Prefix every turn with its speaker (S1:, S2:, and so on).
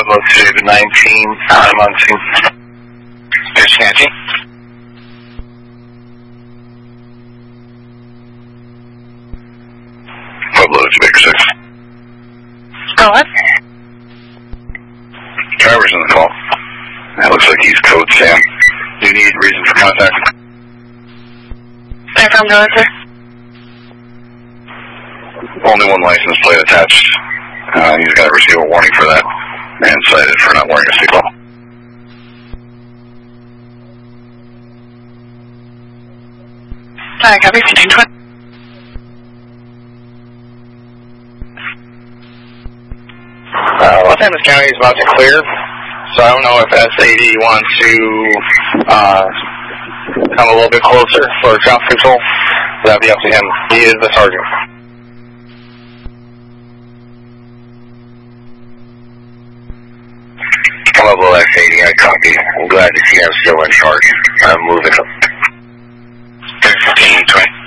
S1: Pueblo to David 19, I'm on scene.
S2: There's Nancy.
S1: Pueblo to Baker 6.
S3: Go ahead.
S1: Driver's in the call. That looks like he's code Sam. Do you need reason for contact?
S3: Affirm, go ahead, sir.
S1: Only one license plate attached. He's got to receive a warning for that and cited for not wearing a seatbelt.
S3: Copy, 1520.
S2: Los Angeles County is about to clear, so I don't know if S80 wants to come a little bit closer for traffic control. That'd be up to him. He is the sergeant.
S1: Pueblo S80, I copy. I'm glad to see I'm still in charge. I'm moving up.
S2: 1520.